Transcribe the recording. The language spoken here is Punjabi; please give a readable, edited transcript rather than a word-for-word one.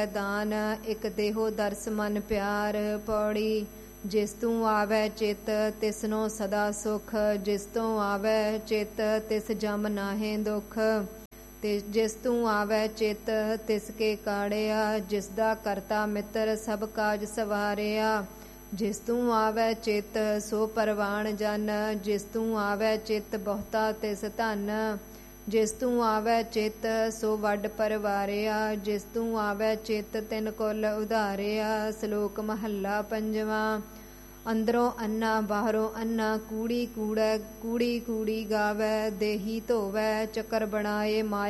ਦਾਨ ਇਕ ਦੇਹੋ ਦਰਸ ਮਨ ਪਿਆਰ। ਪੌੜੀ ਜਿਸ ਤੂੰ ਆਵੈ ਚਿਤ ਤਿਸਨੋ ਸਦਾ ਸੁਖ। ਜਿਸ ਤੋਂ ਆਵੈ ਚਿਤ ਤਿਸ ਜਮ ਨਾਹੀਂ ਦੁਖ। ਤੇ ਜਿਸ ਤੂੰ ਆਵੈ ਚਿਤ ਤਿਸ ਕੇ ਕਾੜਿਆ। ਜਿਸ ਦਾ ਕਰਤਾ ਮਿੱਤਰ ਸਭ ਕਾਜ ਸਵਾਰਿਆ। ਜਿਸ ਤੂੰ ਆਵੈ ਚਿਤ ਸੋ ਪਰਵਾਣ ਜਨ। ਜਿਸ ਤੂੰ ਆਵੈ ਚਿਤ ਬਹੁਤਾ ਤਿਸ ਧਨ। ਜਿਸ ਤੂੰ ਆਵੈ ਚਿਤ ਸੋ ਵੱਡ ਪਰਵਾਰਿਆ। ਜਿਸ ਤੂੰ ਆਵੈ ਚਿਤ ਤਿਨ ਕੁਲ ਉਧਾਰਿਆ। ਸ਼ਲੋਕ ਮਹੱਲਾ ਪੰਜਵਾਂ। ਅੰਦਰੋਂ ਅੰਨਾ ਬਾਹਰੋਂ ਅੰਨਾ ਕੂੜੀ ਕੂੜੈ ਕੂੜੀ ਕੂੜੀ ਗਾਵੈ। ਦੇਹੀ ਧੋਵੈ ਚੱਕਰ ਬਣਾਏ ਮਾਇਆ